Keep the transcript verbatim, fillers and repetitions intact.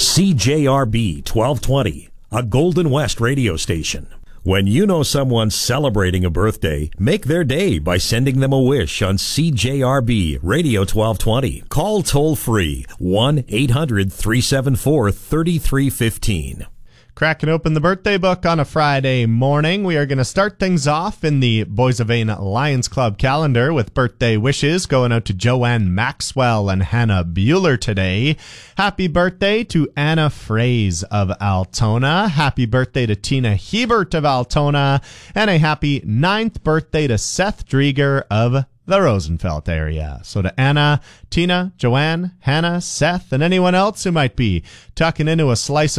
C J R B twelve twenty, a Golden West radio station. When you know someone's celebrating a birthday, make their day by sending them a wish on C J R B Radio twelve twenty. Call toll-free one eight hundred three seven four three three one five. Cracking open the birthday book on a Friday morning. We are going to start things off in the Boissevain Lions Club calendar with birthday wishes going out to Joanne Maxwell and Hannah Bueller today. Happy birthday to Anna Fraze of Altona. Happy birthday to Tina Hebert of Altona. And a happy ninth birthday to Seth Drieger of the Rosenfeld area. So to Anna, Tina, Joanne, Hannah, Seth, and anyone else who might be tucking into a slice of